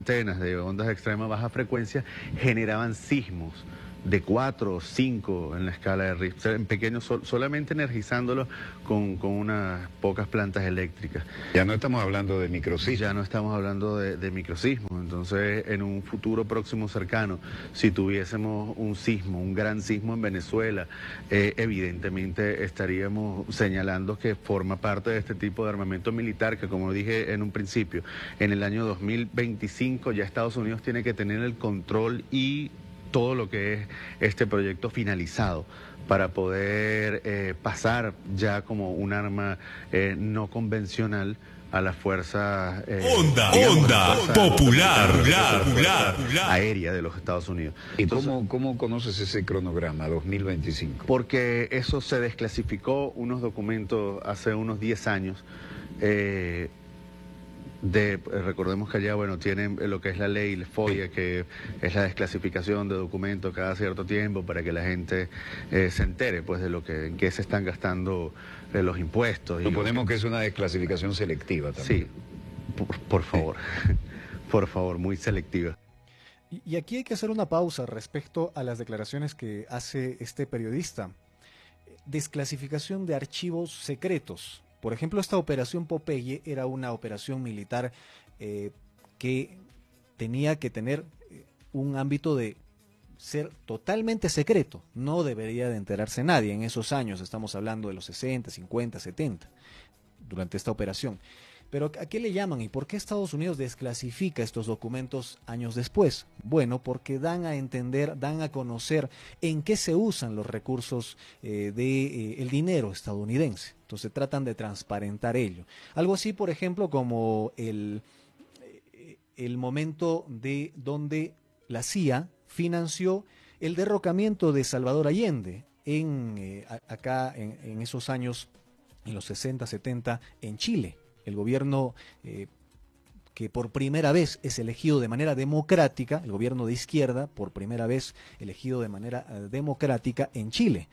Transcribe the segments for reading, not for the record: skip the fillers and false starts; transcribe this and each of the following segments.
antenas de ondas de extrema baja frecuencia generaban sismos de 4 o 5 en la escala de Richter, en pequeños, solamente energizándolo con unas pocas plantas eléctricas. Ya no estamos hablando de microsismos. Ya no estamos hablando de microsismos. Entonces, en un futuro próximo cercano, si tuviésemos un sismo, un gran sismo en Venezuela, evidentemente estaríamos señalando que forma parte de este tipo de armamento militar que, como dije en un principio, en el año 2025 ya Estados Unidos tiene que tener el control y todo lo que es este proyecto finalizado para poder pasar ya como un arma no convencional a las fuerzas Onda popular aérea de los Estados Unidos. ¿Y cómo conoces ese cronograma 2025? Porque eso se desclasificó unos documentos hace unos 10 años. Recordemos que allá, bueno, tienen lo que es la ley, la FOIA, que es la desclasificación de documentos cada cierto tiempo para que la gente se entere, pues, de en qué se están gastando los impuestos. Suponemos que es una desclasificación selectiva también. Sí, por favor, por favor, muy selectiva. Y aquí hay que hacer una pausa respecto a las declaraciones que hace este periodista. Desclasificación de archivos secretos. Por ejemplo, esta operación Popeye era una operación militar que tenía que tener un ámbito de ser totalmente secreto. No debería de enterarse nadie en esos años. Estamos hablando de los 60, 50, 70, durante esta operación. Pero ¿a qué le llaman y por qué Estados Unidos desclasifica estos documentos años después? Bueno, porque dan a entender, dan a conocer en qué se usan los recursos del dinero estadounidense. Entonces tratan de transparentar ello. Algo así, por ejemplo, como el momento de donde la CIA financió el derrocamiento de Salvador Allende acá en esos años, en los 60, 70, en Chile. El gobierno que por primera vez es elegido de manera democrática, el gobierno de izquierda, por primera vez elegido de manera democrática en Chile,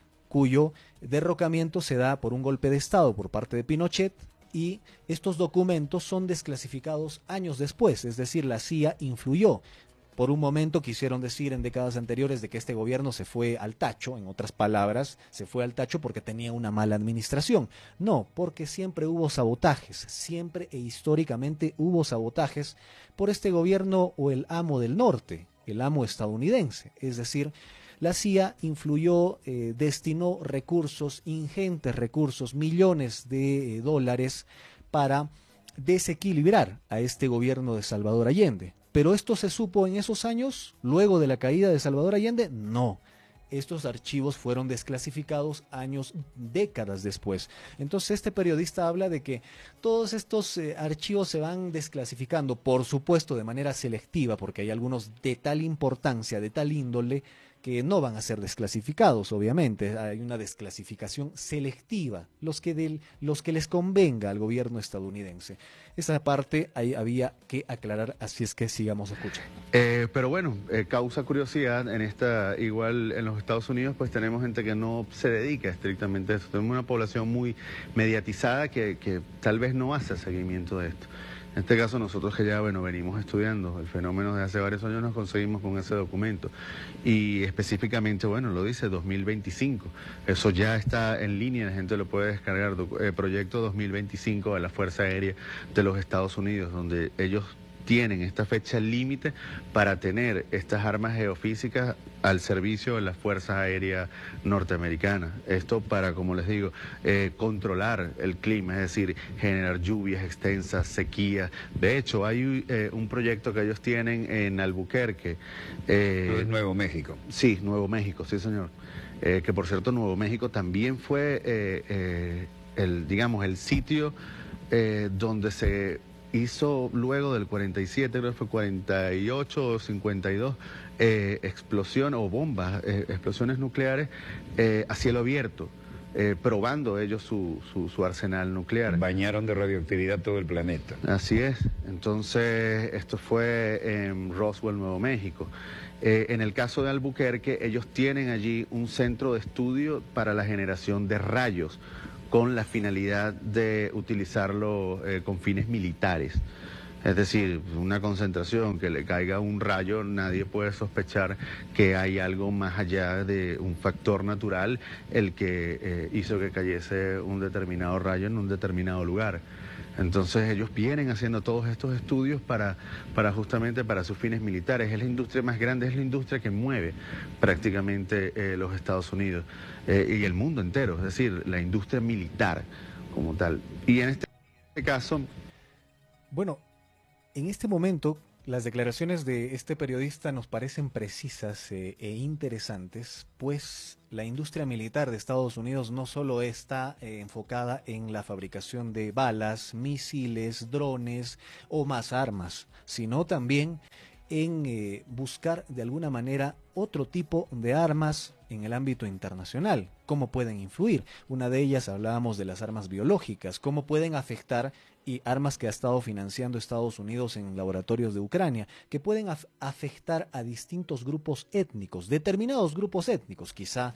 cuyo derrocamiento se da por un golpe de Estado por parte de Pinochet, y estos documentos son desclasificados años después, es decir, la CIA influyó. Por un momento quisieron decir en décadas anteriores de que este gobierno se fue al tacho, en otras palabras, se fue al tacho porque tenía una mala administración. No, porque siempre hubo sabotajes, siempre e históricamente hubo sabotajes por este gobierno o el amo del norte, el amo estadounidense. Es decir, la CIA influyó, destinó recursos, ingentes recursos, millones de dólares para desequilibrar a este gobierno de Salvador Allende. ¿Pero esto se supo en esos años, luego de la caída de Salvador Allende? No. Estos archivos fueron desclasificados décadas después. Entonces este periodista habla de que todos estos archivos se van desclasificando, por supuesto de manera selectiva, porque hay algunos de tal importancia, de tal índole, que no van a ser desclasificados, obviamente. Hay una desclasificación selectiva, los que les convenga al gobierno estadounidense. Esa parte ahí había que aclarar, así es que sigamos escuchando. Pero bueno, causa curiosidad, igual en los Estados Unidos pues tenemos gente que no se dedica estrictamente a esto. Tenemos una población muy mediatizada que tal vez no hace seguimiento de esto. En este caso nosotros que ya venimos estudiando el fenómeno desde hace varios años nos conseguimos con ese documento y específicamente, lo dice 2025, eso ya está en línea, la gente lo puede descargar, proyecto 2025 de la Fuerza Aérea de los Estados Unidos, donde ellos tienen esta fecha límite para tener estas armas geofísicas al servicio de las Fuerzas Aéreas norteamericanas. Esto para, como les digo, controlar el clima, es decir, generar lluvias extensas, sequías. De hecho, hay un proyecto que ellos tienen en Albuquerque. Es Nuevo México. Sí, Nuevo México, sí señor. Que por cierto, Nuevo México también fue el sitio donde se hizo luego del 47, creo que fue 48 o 52, explosiones o bombas, explosiones nucleares a cielo abierto, probando ellos su arsenal nuclear. Bañaron de radioactividad todo el planeta. Así es. Entonces, esto fue en Roswell, Nuevo México. En el caso de Albuquerque, ellos tienen allí un centro de estudio para la generación de rayos, con la finalidad de utilizarlo con fines militares. Es decir, una concentración, que le caiga un rayo, nadie puede sospechar que hay algo más allá de un factor natural el que hizo que cayese un determinado rayo en un determinado lugar. Entonces ellos vienen haciendo todos estos estudios para justamente para sus fines militares. Es la industria más grande, es la industria que mueve prácticamente los Estados Unidos y el mundo entero, es decir, la industria militar como tal. Y en este caso... Bueno, en este momento, las declaraciones de este periodista nos parecen precisas e interesantes, pues la industria militar de Estados Unidos no solo está enfocada en la fabricación de balas, misiles, drones o más armas, sino también en buscar de alguna manera otro tipo de armas en el ámbito internacional. ¿Cómo pueden influir? Una de ellas hablábamos de las armas biológicas, cómo pueden afectar, y armas que ha estado financiando Estados Unidos en laboratorios de Ucrania, que pueden afectar a distintos grupos étnicos, determinados grupos étnicos, quizá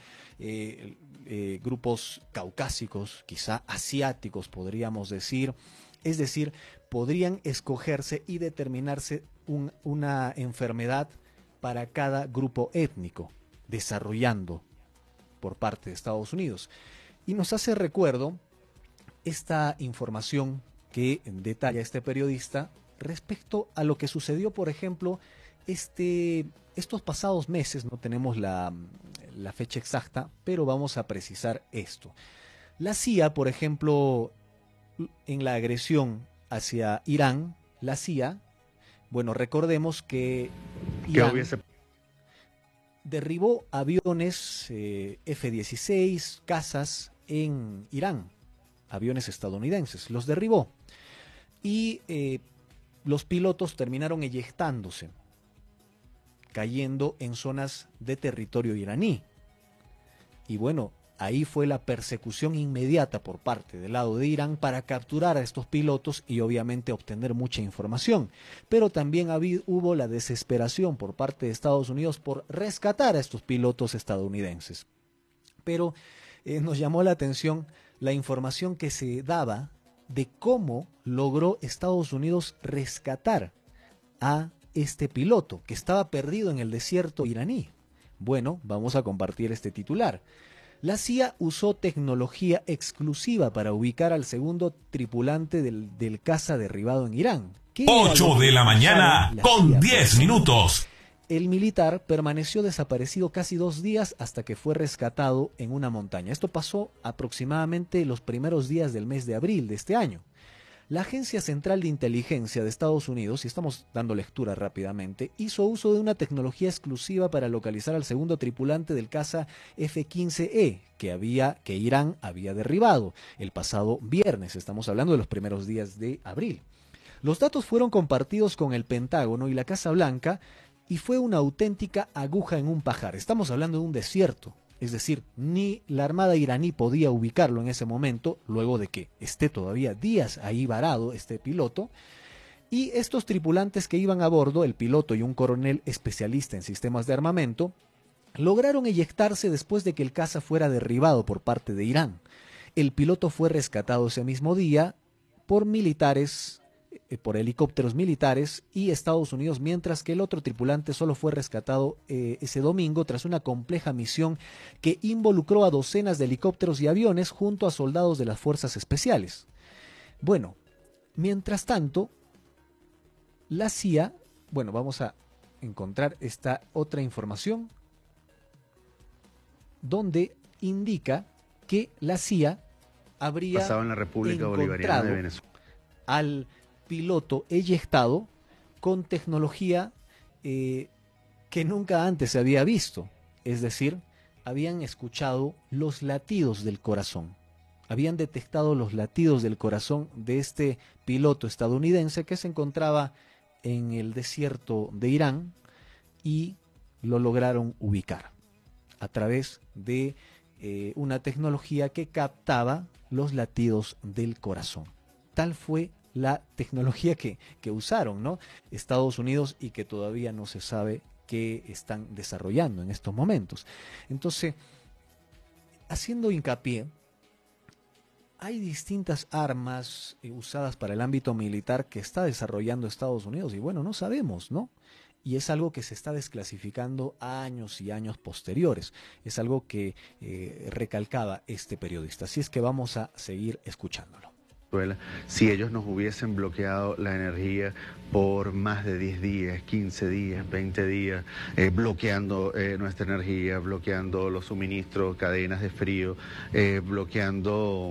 grupos caucásicos, quizá asiáticos podríamos decir, es decir, podrían escogerse y determinarse una enfermedad para cada grupo étnico, desarrollando por parte de Estados Unidos. Y nos hace recuerdo esta información que detalla este periodista respecto a lo que sucedió, por ejemplo, estos pasados meses. No tenemos la fecha exacta, pero vamos a precisar esto. La CIA, por ejemplo, en la agresión hacia Irán, la CIA, bueno, recordemos que Irán derribó aviones F-16, cazas en Irán, aviones estadounidenses, los derribó. Y los pilotos terminaron eyectándose, cayendo en zonas de territorio iraní. Y bueno, ahí fue la persecución inmediata por parte del lado de Irán para capturar a estos pilotos y obviamente obtener mucha información. Pero también hubo la desesperación por parte de Estados Unidos por rescatar a estos pilotos estadounidenses. Pero nos llamó la atención la información que se daba de cómo logró Estados Unidos rescatar a este piloto que estaba perdido en el desierto iraní. Bueno, vamos a compartir este titular. La CIA usó tecnología exclusiva para ubicar al segundo tripulante del caza derribado en Irán. 8 de la mañana con 10 minutos. El militar permaneció desaparecido casi 2 días hasta que fue rescatado en una montaña. Esto pasó aproximadamente los primeros días del mes de abril de este año. La Agencia Central de Inteligencia de Estados Unidos, y estamos dando lectura rápidamente, hizo uso de una tecnología exclusiva para localizar al segundo tripulante del caza F-15E que Irán había derribado el pasado viernes. Estamos hablando de los primeros días de abril. Los datos fueron compartidos con el Pentágono y la Casa Blanca, y fue una auténtica aguja en un pajar. Estamos hablando de un desierto, es decir, ni la Armada iraní podía ubicarlo en ese momento, luego de que esté todavía días ahí varado este piloto. Y estos tripulantes que iban a bordo, el piloto y un coronel especialista en sistemas de armamento, lograron eyectarse después de que el caza fuera derribado por parte de Irán. El piloto fue rescatado ese mismo día por helicópteros militares y Estados Unidos, mientras que el otro tripulante solo fue rescatado ese domingo tras una compleja misión que involucró a docenas de helicópteros y aviones junto a soldados de las fuerzas especiales. Bueno, mientras tanto, la CIA, bueno, vamos a encontrar esta otra información donde indica que la CIA habría pasado en la República Bolivariana de Venezuela al piloto eyectado con tecnología que nunca antes se había visto. Es decir, habían escuchado los latidos del corazón. Habían detectado los latidos del corazón de este piloto estadounidense que se encontraba en el desierto de Irán y lo lograron ubicar a través de una tecnología que captaba los latidos del corazón. Tal fue la tecnología que usaron, ¿no?, Estados Unidos, y que todavía no se sabe qué están desarrollando en estos momentos. Entonces, haciendo hincapié hay distintas armas usadas para el ámbito militar que está desarrollando Estados Unidos y bueno, no sabemos, ¿no? Y es algo que se está desclasificando años y años posteriores. Es algo que recalcaba este periodista. Así es que vamos a seguir escuchándolo. Si ellos nos hubiesen bloqueado la energía por más de 10 días, 15 días, 20 días, bloqueando nuestra energía, bloqueando los suministros, cadenas de frío, bloqueando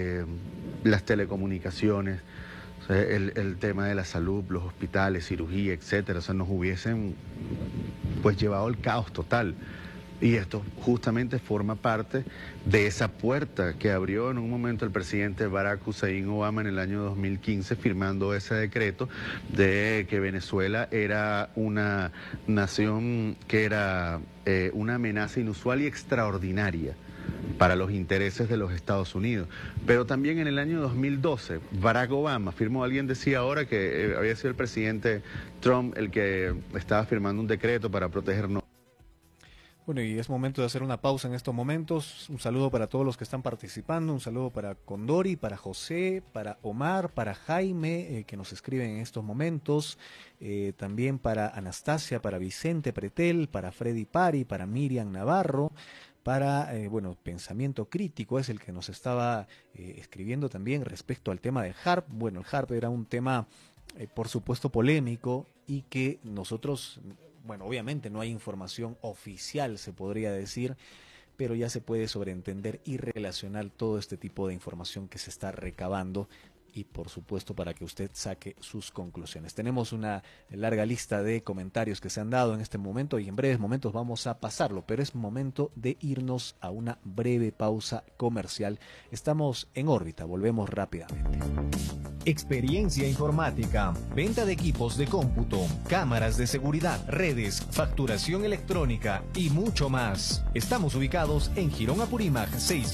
las telecomunicaciones, o sea, el tema de la salud, los hospitales, cirugía, etcétera, o sea, nos hubiesen pues llevado al caos total. Y esto justamente forma parte de esa puerta que abrió en un momento el presidente Barack Hussein Obama en el año 2015, firmando ese decreto de que Venezuela era una nación que era una amenaza inusual y extraordinaria para los intereses de los Estados Unidos. Pero también en el año 2012, Barack Obama firmó, alguien decía ahora que había sido el presidente Trump el que estaba firmando un decreto para protegernos. Bueno, y es momento de hacer una pausa en estos momentos. Un saludo para todos los que están participando, un saludo para Condori, para José, para Omar, para Jaime, que nos escriben en estos momentos, también para Anastasia, para Vicente Pretel, para Freddy Pari, para Miriam Navarro, para, Pensamiento Crítico es el que nos estaba escribiendo también respecto al tema del HARP. Bueno, el HARP era un tema, por supuesto, polémico y que nosotros... Bueno, obviamente no hay información oficial, se podría decir, pero ya se puede sobreentender y relacionar todo este tipo de información que se está recabando y, por supuesto, para que usted saque sus conclusiones. Tenemos una larga lista de comentarios que se han dado en este momento y en breves momentos vamos a pasarlo, pero es momento de irnos a una breve pausa comercial. Estamos en órbita, volvemos rápidamente. Experiencia informática, venta de equipos de cómputo, cámaras de seguridad, redes, facturación electrónica y mucho más. Estamos ubicados en Jirón Apurímac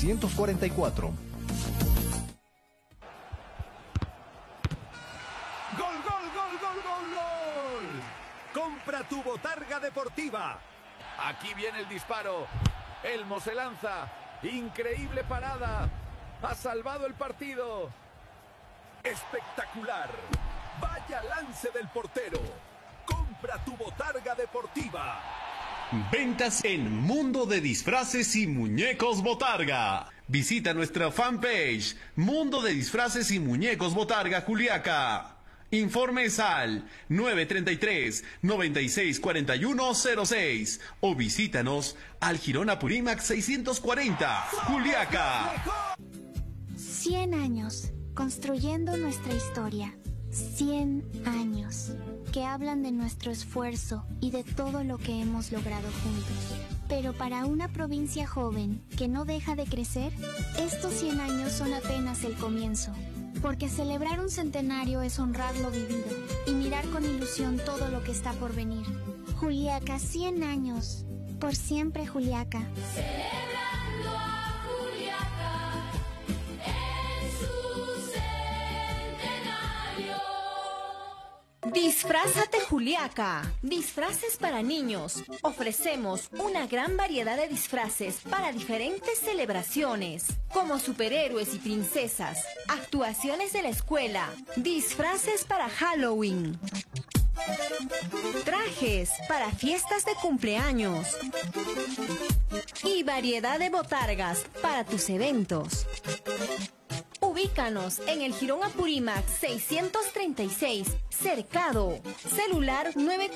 644. Compra tu botarga deportiva. Aquí viene el disparo. Elmo se lanza. Increíble parada. Ha salvado el partido. Espectacular. Vaya lance del portero. Compra tu botarga deportiva. Ventas en Mundo de Disfraces y Muñecos Botarga. Visita nuestra fanpage Mundo de Disfraces y Muñecos Botarga Juliaca. Informes al 933-964106 o visítanos al Jirón Apurímac 640, Juliaca. 100 años construyendo nuestra historia. 100 años que hablan de nuestro esfuerzo y de todo lo que hemos logrado juntos. Pero para una provincia joven que no deja de crecer, estos 100 años son apenas el comienzo. Porque celebrar un centenario es honrar lo vivido y mirar con ilusión todo lo que está por venir. Juliaca, 100 años. Por siempre, Juliaca. Celebrando a Juliaca en su centenario. Disfrázate Juliaca. Disfraces para niños. Ofrecemos una gran variedad de disfraces para diferentes celebraciones, como superhéroes y princesas, actuaciones de la escuela, disfraces para Halloween, trajes para fiestas de cumpleaños y variedad de botargas para tus eventos. Ubícanos en el Jirón Apurímac 636, Cercado. Celular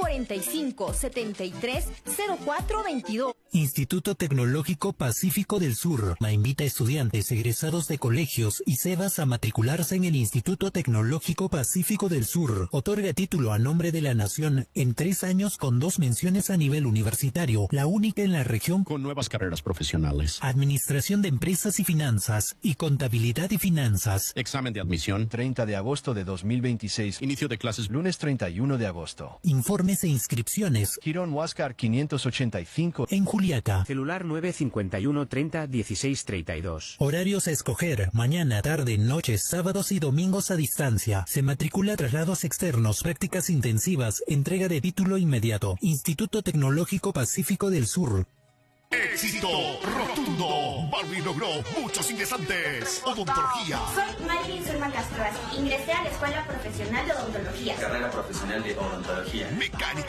945-730422. Instituto Tecnológico Pacífico del Sur invita a estudiantes egresados de colegios y SEBAS a matricularse en el Instituto Tecnológico Pacífico del Sur. Otorga título a nombre de la nación en 3 años con 2 menciones a nivel universitario, la única en la región con nuevas carreras profesionales. Administración de Empresas y Finanzas y Contabilidad y Finanzas. Examen de admisión 30 de agosto de 2026. Inicio de clases lunes 31 de agosto. Informes e inscripciones. Jirón Huáscar 585 en Juliaca. Celular 951 30 16 32. Horarios a escoger: mañana, tarde, noches, sábados y domingos a distancia. Se matricula traslados externos, prácticas intensivas, entrega de título inmediato. Instituto Tecnológico Pacífico del Sur. Éxito rotundo. Barbie logró muchos ingresantes. Odontología. Soy Marilyn Zulma Castro. Ingresé a la Escuela Profesional de Odontología. Carrera profesional de odontología. Mecánica